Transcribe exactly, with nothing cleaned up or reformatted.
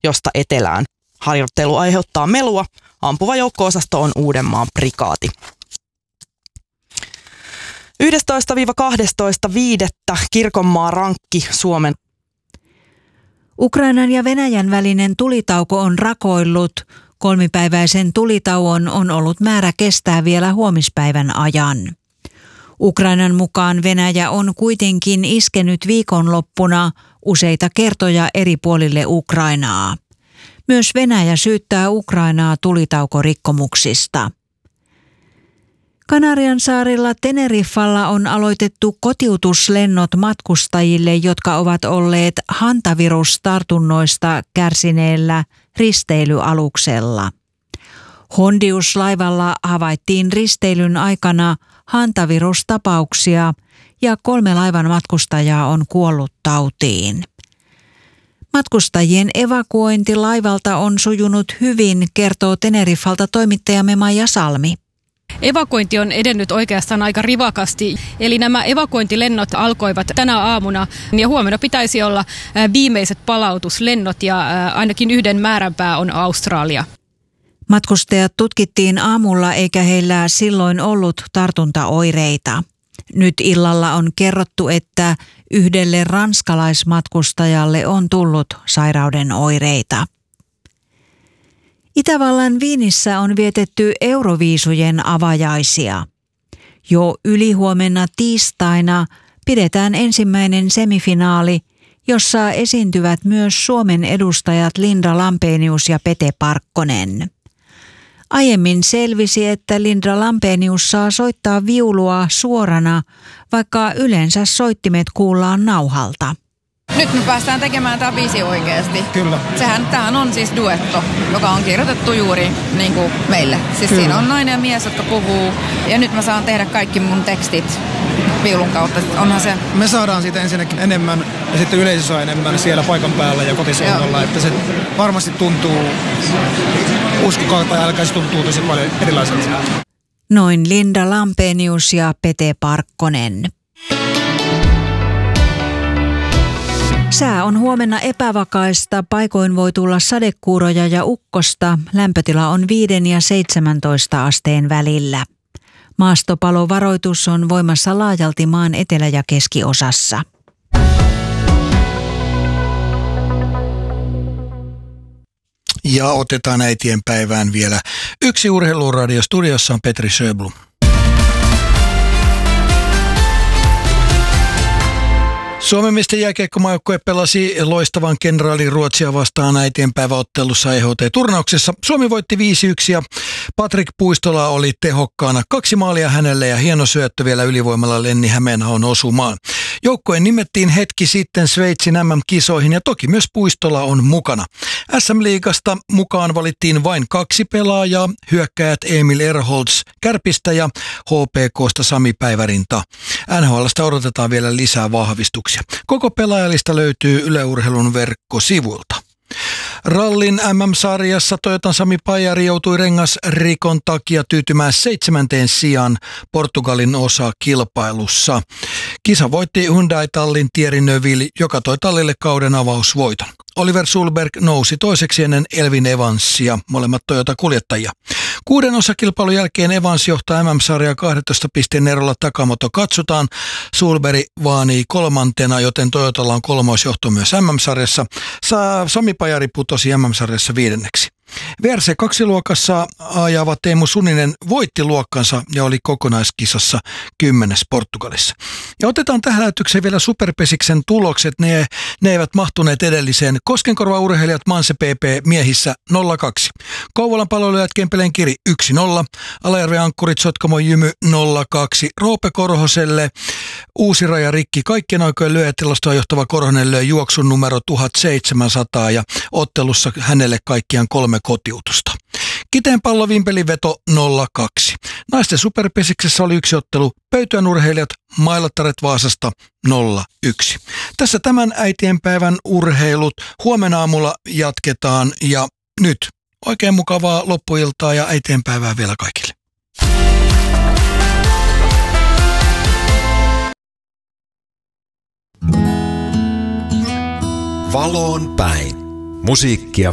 pohjoista etelään. Harjoittelu aiheuttaa melua. Ampuva joukko-osasto on Uudenmaan prikaati. yhdestoista kaksitoista viidettä Kirkonmaa rankki Suomen. Ukrainan ja Venäjän välinen tulitauko on rakoillut. Kolmipäiväisen tulitauon on ollut määrä kestää vielä huomispäivän ajan. Ukrainan mukaan Venäjä on kuitenkin iskenyt viikonloppuna useita kertoja eri puolille Ukrainaa. Myös Venäjä syyttää Ukrainaa tulitaukorikkomuksista. Kanarian saarilla Teneriffalla on aloitettu kotiutuslennot matkustajille, jotka ovat olleet hantavirustartunnoista kärsineellä risteilyaluksella. Hondius-laivalla havaittiin risteilyn aikana hantavirustapauksia ja kolme laivan matkustajaa on kuollut tautiin. Matkustajien evakuointi laivalta on sujunut hyvin, kertoo Teneriffalta toimittajamme Maija Salmi. Evakuointi on edennyt oikeastaan aika rivakasti, eli nämä evakuointilennot alkoivat tänä aamuna ja huomenna pitäisi olla viimeiset palautuslennot ja ainakin yhden määränpää on Australia. Matkustajat tutkittiin aamulla eikä heillä silloin ollut tartuntaoireita. Nyt illalla on kerrottu, että yhdelle ranskalaismatkustajalle on tullut sairauden oireita. Itävallan Viinissä on vietetty Euroviisujen avajaisia. Jo ylihuomenna tiistaina pidetään ensimmäinen semifinaali, jossa esiintyvät myös Suomen edustajat Linda Lampenius ja Pete Parkkonen. Aiemmin selvisi, että Linda Lampenius saa soittaa viulua suorana, vaikka yleensä soittimet kuullaan nauhalta. Nyt me päästään tekemään tämä biisi oikeasti. Kyllä. Sehän, tämähän on siis duetto, joka on kirjoitettu juuri niin kuin meille. Siis Kyllä. Siinä on nainen ja mies, jotka puhuu. Ja nyt mä saan tehdä kaikki mun tekstit viulun kautta. Onhan se... Me saadaan siitä ensinnäkin enemmän ja sitten yleisö saa enemmän siellä paikan päällä ja kotisohvalla. Että se varmasti tuntuu, uskokaa tai älkää, se tuntuu tosi paljon erilaiselta. Noin Linda Lampenius ja Pete Parkkonen. Sää on huomenna epävakaista, paikoin voi tulla sadekuuroja ja ukkosta. Lämpötila on viiden ja seitsemäntoista asteen välillä. Maastopalovaroitus on voimassa laajalti maan etelä- ja keskiosassa. Ja otetaan äitien päivään vielä yksi urheiluradio. Studiossa on Petri Sjöblom. Suomen miesten jääkiekkomaajoukue pelasi loistavan kenraali Ruotsia vastaan äitienpäiväottelussa E H T-turnauksessa. Suomi voitti viisi yksi ja Patrik Puistola oli tehokkaana. Kaksi maalia hänelle ja hieno syöttö vielä ylivoimalla Lenni Hämeenhaun osumaan. Joukkueen nimettiin hetki sitten Sveitsin M M-kisoihin ja toki myös Puistola on mukana. S M-liigasta mukaan valittiin vain kaksi pelaajaa, hyökkäjät Emil Erholz Kärpistä ja H P K:sta Sami Päivärinta. N H L:stä odotetaan vielä lisää vahvistuksia. Koko pelaajalista löytyy Yle Urheilun verkkosivuilta. Rallin M M-sarjassa Toyotan Sami Pajari joutui rengasrikon takia tyytymään seitsemänteen sijaan Portugalin osakilpailussa. Kisa voitti Hyundai-tallin Thierry Neuville, joka toi tallille kauden avausvoiton. Oliver Sulberg nousi toiseksi ennen Elvin Evansia, molemmat Toyota-kuljettajia. Kuuden osakilpailun jälkeen Evans johtaa M M-sarjaa kaksitoista pisteen erolla. Takamoto katsotaan. Sulberg vaanii kolmantena, joten Toyotalla on kolmoisjohto myös M M-sarjassa. Sami Pajari putosi M M-sarjassa viidenneksi. V R C kaksi luokassa ajava Teemu Suninen voitti luokkansa ja oli kokonaiskisassa kymmenes Portugalissa. Ja otetaan tähän lähetykseen vielä Superpesiksen tulokset. Ne, ne eivät mahtuneet edelliseen. Koskenkorva-urheilijat Manse P P miehissä nolla kaksi. Kouvolan palveluajat Kempeleen Kiri yksi nolla. Alajärven Ankkurit Sotkamo Jymy nolla kaksi. Roope Korhoselle Uusiraja Rikki. Kaikkien aikojen lyöjätilastoa johtava Korhonen löi juoksun numero tuhatseitsemänsataa ja ottelussa hänelle kaikkiaan kolme kotiutusta. Kiteen pallo Vimpeliveto nolla kaksi. Naisten superpesiksessä oli yksi ottelu. Pöytyän urheilijat Mailattaret Vaasasta nolla yksi. Tässä tämän äitienpäivän urheilut. Huomenna aamulla jatketaan ja nyt oikein mukavaa loppuiltaa ja äitienpäivää vielä kaikille. Valoon päin. Musiikkia